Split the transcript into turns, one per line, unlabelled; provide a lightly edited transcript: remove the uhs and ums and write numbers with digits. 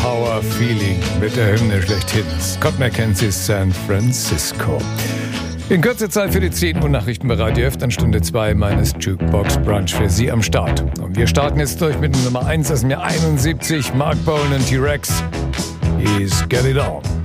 Power Feeling mit der Hymne schlechthin. Scott McKenzie's San Francisco. In kurzer Zeit für die 10 Uhr Nachrichten bei Radio F, dann Stunde 2 meines Jukebox Brunch für Sie am Start. Und wir starten jetzt durch mit Nummer 1 aus dem Jahr 71, Mark Bolan und T-Rex. He's Get It On.